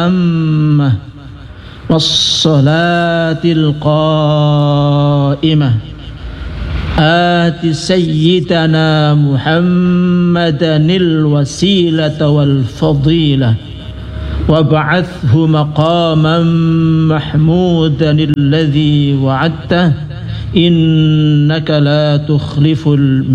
التامة والصلاة القائمة آت سيدنا محمدا الوسيلة والفضيلة وابعثه مقاما محمودا الذي وعدته إنك لا تخلف